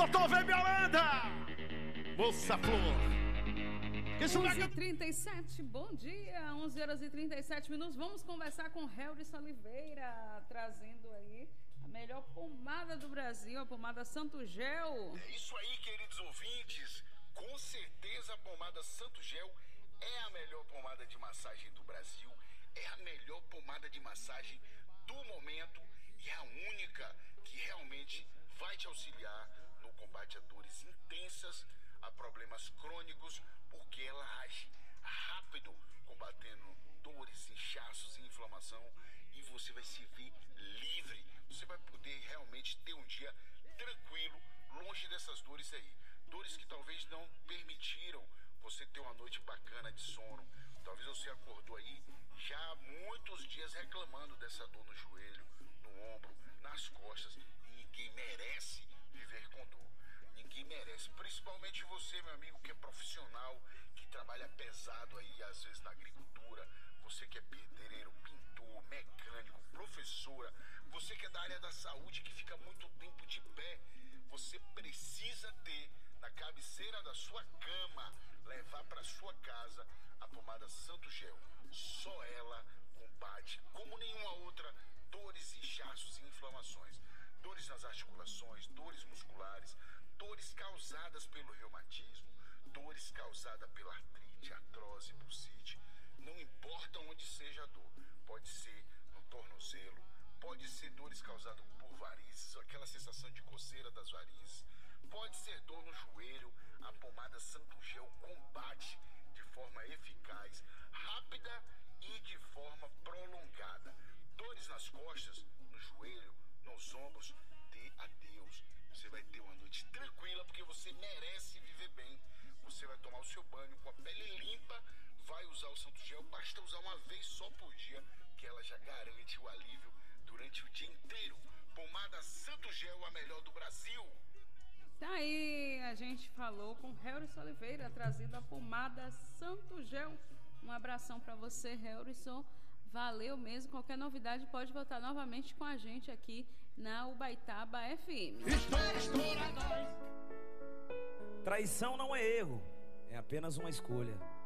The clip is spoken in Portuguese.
Doutor Vem Holanda, moça flor. 11h37, bom dia, 11h37. Vamos conversar com Helris Oliveira, trazendo aí a melhor pomada do Brasil, a pomada Santo Gel. É isso aí, queridos ouvintes. Com certeza a pomada Santo Gel é a melhor pomada de massagem do Brasil, é a melhor pomada de massagem do momento e é a única que realmente vai te auxiliar no combate a dores intensas, a problemas crônicos, porque ela age rápido, combatendo dores, inchaços e inflamação, e você vai se ver livre. Você vai poder realmente ter um dia tranquilo, longe dessas dores aí. Dores que talvez não permitiram você ter uma noite bacana de sono. Talvez você acordou aí já há muitos dias reclamando dessa dor no joelho, no ombro, nas costas, e ninguém merece viver com dor. Ninguém merece, principalmente você, meu amigo, que é profissional, que trabalha pesado aí, às vezes na agricultura, você que é pedreiro, pintor, mecânico, professora, você que é da área da saúde, que fica muito tempo de pé, você precisa ter na cabeceira da sua cama, levar para sua casa a pomada Santo Gel. Só ela combate, como nenhuma outra, dores, inchaços e inflamações. Dores nas articulações, dores musculares, dores causadas pelo reumatismo, dores causadas pela artrite, artrose, bursite. Não importa onde seja a dor, pode ser no tornozelo, pode ser dores causadas por varizes, aquela sensação de coceira das varizes, pode ser dor no joelho. A pomada Santo Gel combate de forma eficaz, rápida e de forma prolongada. Dores nas costas, no joelho, nos ombros, dê adeus. Você vai ter uma noite tranquila, porque você merece viver bem. Você vai tomar o seu banho com a pele limpa, vai usar o Santo Gel, basta usar uma vez só por dia, que ela já garante o alívio durante o dia inteiro. Pomada Santo Gel, a melhor do Brasil. Tá aí, a gente falou com Helris Oliveira, trazendo a pomada Santo Gel. Um abração para você, Helrisson. Valeu mesmo. Qualquer novidade pode voltar novamente com a gente aqui na Ubaitaba FM. Estoura, nós. Traição não é erro, é apenas uma escolha.